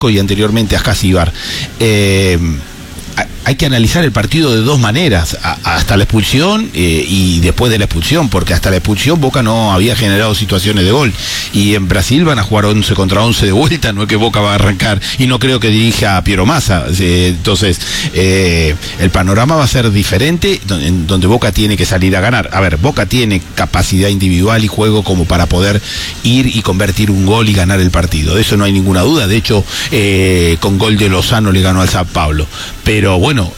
y anteriormente a Jasíbar. Hay que analizar el partido de dos maneras, hasta la expulsión y después de la expulsión, porque hasta la expulsión Boca no había generado situaciones de gol, y en Brasil van a jugar 11 contra 11 de vuelta, no es que Boca va a arrancar, y no creo que dirija a Piero Massa, entonces el panorama va a ser diferente, donde Boca tiene que salir a ganar. A ver, Boca tiene capacidad individual y juego como para poder ir y convertir un gol y ganar el partido, de eso no hay ninguna duda. De hecho, con gol de Lozano le ganó al San Pablo, pero bueno,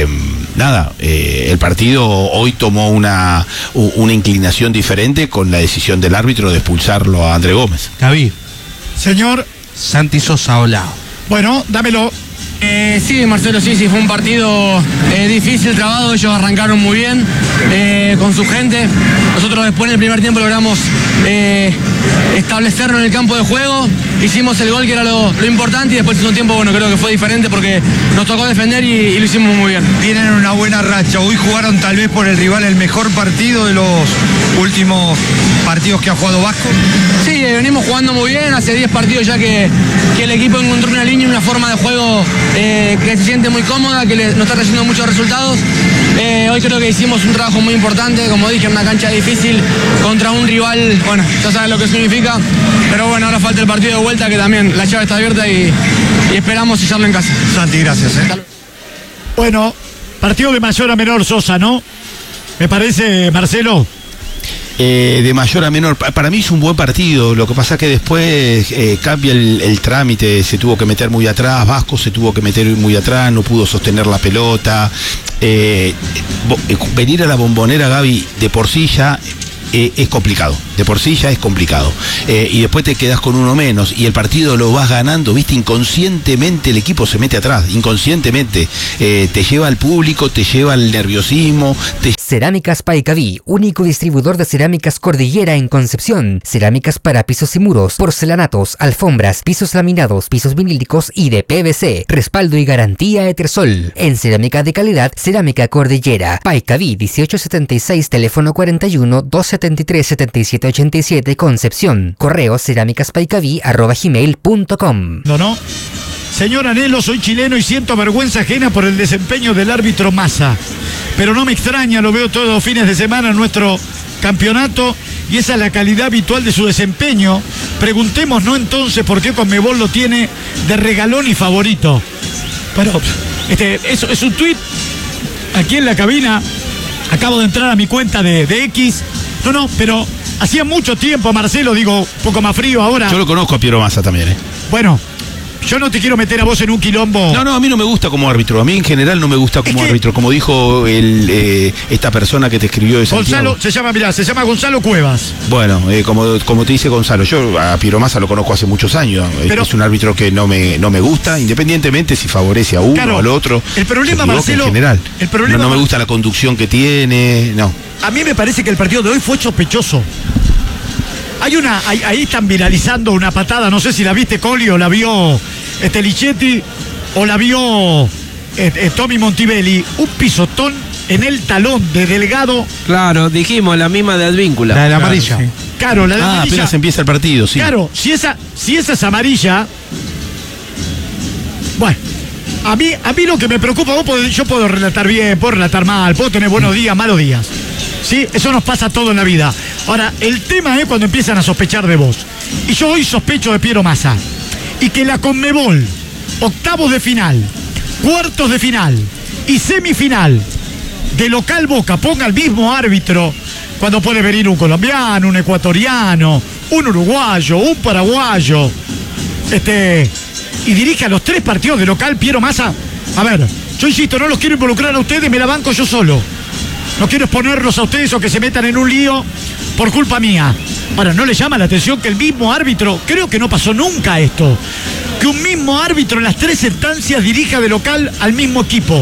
el partido hoy tomó una inclinación diferente con la decisión del árbitro de expulsarlo a André Gómez. David. Señor Santi Sosa, hola. Bueno, dámelo. Sí, Marcelo, sí, fue un partido difícil, trabado. Ellos arrancaron muy bien con su gente. Nosotros después en el primer tiempo logramos establecernos en el campo de juego. Hicimos el gol, que era lo importante, y después el segundo tiempo, bueno, creo que fue diferente porque nos tocó defender y lo hicimos muy bien. Tienen una buena racha. Hoy jugaron tal vez por el rival el mejor partido de los últimos partidos que ha jugado Vasco. Sí, venimos jugando muy bien. Hace 10 partidos ya que el equipo encontró una línea y una forma de juego que se siente muy cómoda, que nos está trayendo muchos resultados. Hoy creo que hicimos un trabajo muy importante, como dije, en una cancha difícil contra un rival, bueno, ya sabes lo que significa, pero bueno, ahora falta el partido de vuelta, que también la llave está abierta y esperamos sellarlo en casa. Santi, gracias. Bueno, partido de mayor a menor, Sosa, ¿no? Me parece, Marcelo. De mayor a menor, para mí es un buen partido. Lo que pasa es que después cambia el trámite, se tuvo que meter muy atrás, Vasco se tuvo que meter muy atrás, no pudo sostener la pelota. Venir a la Bombonera, Gaby, de por sí ya es complicado, de por sí ya es complicado, y después te quedas con uno menos y el partido lo vas ganando, viste, inconscientemente el equipo se mete atrás, inconscientemente, te lleva al público, te lleva al nerviosismo. Cerámicas Paicaví, único distribuidor de cerámicas Cordillera en Concepción. Cerámicas para pisos y muros, porcelanatos, alfombras, pisos laminados, pisos vinílicos y de PVC. Respaldo y garantía Etersol. En cerámica de calidad, Cerámica Cordillera. Paicaví 1876, teléfono 41 273 7787, Concepción. Correo cerámicaspaicaví@gmail.com. No. Señor Anhelo, soy chileno y siento vergüenza ajena por el desempeño del árbitro Massa. Pero no me extraña, lo veo todos los fines de semana en nuestro campeonato y esa es la calidad habitual de su desempeño. Preguntémonos entonces por qué Conmebol lo tiene de regalón y favorito. Pero eso es un tuit aquí en la cabina. Acabo de entrar a mi cuenta de X. No, pero hacía mucho tiempo, Marcelo, digo, un poco más frío ahora. Yo lo conozco a Piero Massa también, Bueno, yo no te quiero meter a vos en un quilombo. No, a mí no me gusta como árbitro. A mí en general no me gusta como árbitro. Como dijo esta persona que te escribió de Santiago. Gonzalo, se llama Gonzalo Cuevas. Bueno, como te dice Gonzalo, yo a Piero Massa lo conozco hace muchos años. Pero es un árbitro que no me gusta, independientemente si favorece a uno o al otro. El problema, Marcelo, en general. El problema, no me gusta la conducción que tiene, no. A mí me parece que el partido de hoy fue sospechoso. Ahí están viralizando una patada, no sé si la viste, Coli, o la vio Lichetti, o la vio Tommy Montibelli, un pisotón en el talón de Delgado. Claro, dijimos la misma de Advíncula. La de la amarilla. Sí. Claro, la de la amarilla. Apenas empieza el partido, sí. Claro, si esa es amarilla. Bueno, a mí lo que me preocupa, yo puedo relatar bien, puedo relatar mal, puedo tener buenos días, malos días. ¿Sí? Eso nos pasa todo en la vida. Ahora, el tema es cuando empiezan a sospechar de vos. Y yo hoy sospecho de Piero Massa. Y que la Conmebol, octavos de final, cuartos de final y semifinal de local Boca ponga el mismo árbitro cuando puede venir un colombiano, un ecuatoriano, un uruguayo, un paraguayo, y dirija los 3 partidos de local Piero Massa. A ver, yo insisto, no los quiero involucrar a ustedes, me la banco yo solo. No quiero exponerlos a ustedes o que se metan en un lío por culpa mía. Ahora, ¿no le llama la atención que el mismo árbitro, creo que no pasó nunca esto, que un mismo árbitro en las 3 instancias dirija de local al mismo equipo?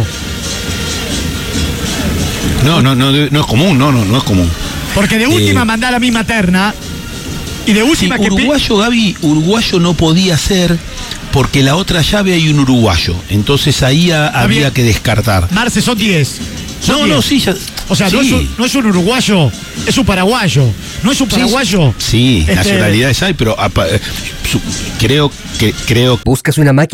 No es común, no es común. Porque de última mandá la misma terna y de última que... Uruguayo, Gaby, uruguayo no podía ser porque la otra llave hay un uruguayo. Entonces ahí había que descartar. Marce, son 10. Sí, ya... O sea, sí. no es un uruguayo, es un paraguayo. No es un paraguayo. Sí, nacionalidades hay, pero creo Buscas una máquina